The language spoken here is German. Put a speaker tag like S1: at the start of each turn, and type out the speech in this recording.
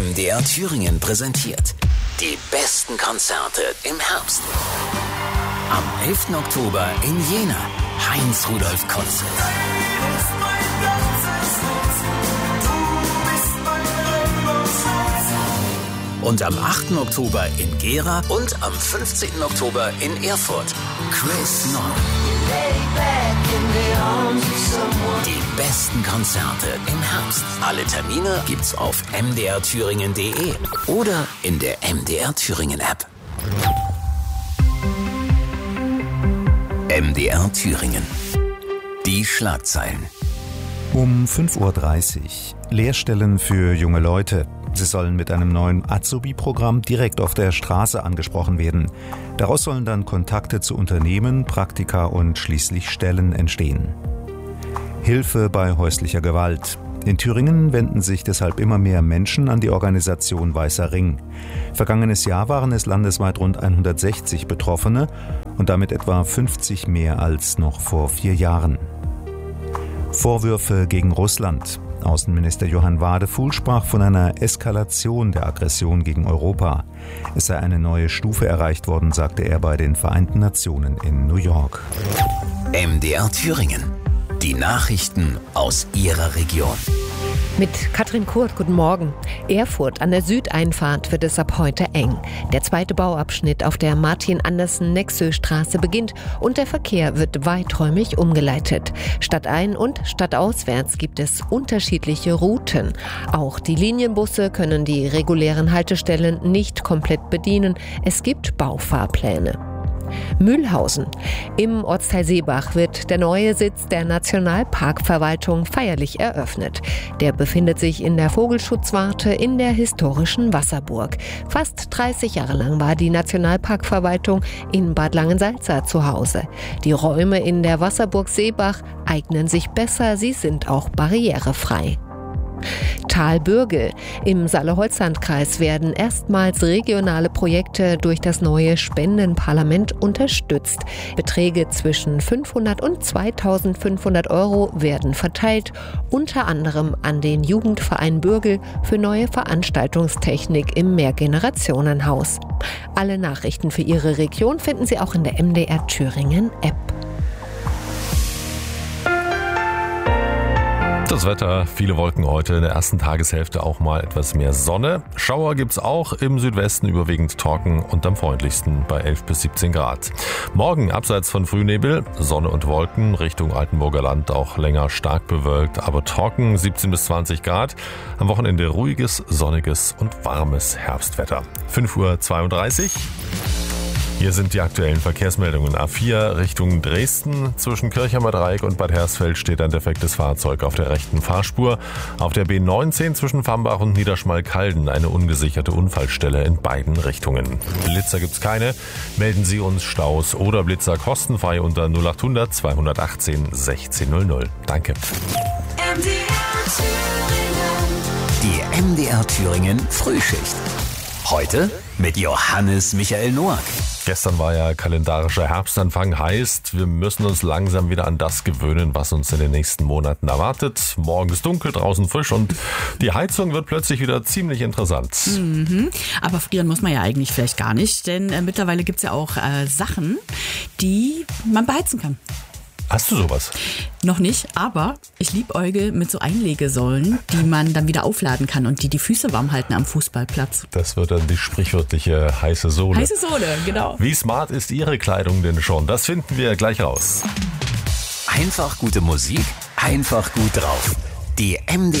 S1: MDR Thüringen präsentiert die besten Konzerte im Herbst. Am 11. Oktober in Jena, Heinz-Rudolf Konzert. Und am 8. Oktober in Gera und am 15. Oktober in Erfurt, Chris Nord. Die besten Konzerte im Herbst. Alle Termine gibt's auf mdrthüringen.de oder in der MDR Thüringen App. MDR Thüringen. Die Schlagzeilen.
S2: Um 5:30 Uhr. Lehrstellen für junge Leute. Sie sollen mit einem neuen Azubi-Programm direkt auf der Straße angesprochen werden. Daraus sollen dann Kontakte zu Unternehmen, Praktika und schließlich Stellen entstehen. Hilfe bei häuslicher Gewalt. In Thüringen wenden sich deshalb immer mehr Menschen an die Organisation Weißer Ring. Vergangenes Jahr waren es landesweit rund 160 Betroffene und damit etwa 50 mehr als noch vor 4 Jahren. Vorwürfe gegen Russland. Außenminister Johann Wadefuhl sprach von einer Eskalation der Aggression gegen Europa. Es sei eine neue Stufe erreicht worden, sagte er bei den Vereinten Nationen in New York.
S1: MDR Thüringen. Die Nachrichten aus Ihrer Region.
S3: Mit Katrin Kurt, guten Morgen. Erfurt an der Südeinfahrt wird es ab heute eng. Der zweite Bauabschnitt auf der Martin-Andersen-Nexö-Straße beginnt und der Verkehr wird weiträumig umgeleitet. Stadtein- und stadtauswärts gibt es unterschiedliche Routen. Auch die Linienbusse können die regulären Haltestellen nicht komplett bedienen. Es gibt Baufahrpläne. Mühlhausen. Im Ortsteil Seebach wird der neue Sitz der Nationalparkverwaltung feierlich eröffnet. Der befindet sich in der Vogelschutzwarte in der historischen Wasserburg. Fast 30 Jahre lang war die Nationalparkverwaltung in Bad Langensalza zu Hause. Die Räume in der Wasserburg Seebach eignen sich besser, sie sind auch barrierefrei. Thalbürgel. Im Saale-Holzland-Kreis werden erstmals regionale Projekte durch das neue Spendenparlament unterstützt. Beträge zwischen 500 und 2.500 Euro werden verteilt, unter anderem an den Jugendverein Bürgel für neue Veranstaltungstechnik im Mehrgenerationenhaus. Alle Nachrichten für Ihre Region finden Sie auch in der MDR Thüringen App.
S4: Das Wetter, viele Wolken heute, in der ersten Tageshälfte auch mal etwas mehr Sonne. Schauer gibt's auch, im Südwesten überwiegend trocken und am freundlichsten bei 11 bis 17 Grad. Morgen abseits von Frühnebel, Sonne und Wolken, Richtung Altenburger Land auch länger stark bewölkt, aber trocken, 17 bis 20 Grad. Am Wochenende ruhiges, sonniges und warmes Herbstwetter. 5:32 Uhr. Hier sind die aktuellen Verkehrsmeldungen. A4 Richtung Dresden. Zwischen Kirchheimer Dreieck und Bad Hersfeld steht ein defektes Fahrzeug auf der rechten Fahrspur. Auf der B19 zwischen Fambach und Niederschmalkalden eine ungesicherte Unfallstelle in beiden Richtungen. Blitzer gibt's keine. Melden Sie uns Staus oder Blitzer kostenfrei unter 0800 218 1600. Danke.
S1: Die MDR Thüringen Frühschicht. Heute mit Johannes Michael Noack.
S4: Gestern war ja kalendarischer Herbstanfang, heißt, wir müssen uns langsam wieder an das gewöhnen, was uns in den nächsten Monaten erwartet. Morgen ist dunkel, draußen frisch und die Heizung wird plötzlich wieder ziemlich interessant.
S5: Aber frieren muss man ja eigentlich vielleicht gar nicht, denn mittlerweile gibt es ja auch Sachen, die man beheizen kann.
S4: Hast du sowas?
S5: Noch nicht, aber ich liebäugle mit so Einlegesäulen, die man dann wieder aufladen kann und die Füße warm halten am Fußballplatz.
S4: Das wird dann die sprichwörtliche heiße Sohle.
S5: Heiße Sohle, genau.
S4: Wie smart ist Ihre Kleidung denn schon? Das finden wir gleich raus.
S1: Einfach gute Musik, einfach gut drauf. Die MDR